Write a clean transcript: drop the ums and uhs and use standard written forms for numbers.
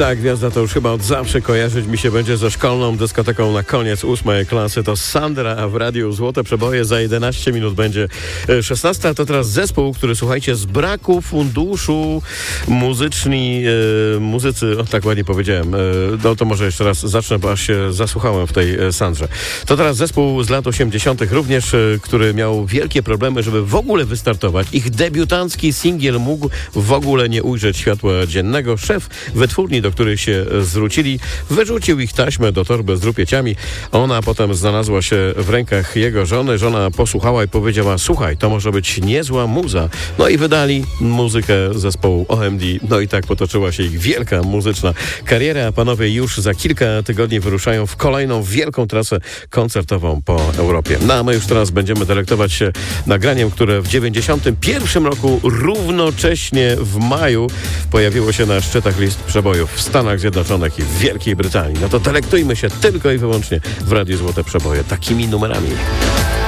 Ta gwiazda to już chyba od zawsze kojarzyć mi się będzie ze szkolną dyskoteką na koniec 8. klasy. To Sandra, a w radiu Złote Przeboje za 11 minut będzie 16. To teraz zespół, który, słuchajcie, z braku funduszu muzycy, tak ładnie powiedziałem, no to może jeszcze raz zacznę, bo aż się zasłuchałem w tej Sandrze. To teraz zespół z lat 80. również, który miał wielkie problemy, żeby w ogóle wystartować. Ich debiutancki singiel mógł w ogóle nie ujrzeć światła dziennego. Szef wytwórni, do których się zwrócili, wyrzucił ich taśmę do torby z rupieciami. Ona potem znalazła się w rękach jego żony. Żona posłuchała i powiedziała: słuchaj, to może być niezła muza. No i wydali muzykę zespołu OMD. No i tak potoczyła się ich wielka muzyczna kariera. Panowie już za kilka tygodni wyruszają w kolejną wielką trasę koncertową po Europie. No a my już teraz będziemy delektować się nagraniem, które w 91 roku równocześnie w maju pojawiło się na szczytach list przebojów w Stanach Zjednoczonych i w Wielkiej Brytanii. No to delektujmy się tylko i wyłącznie w Radiu Złote Przeboje takimi numerami.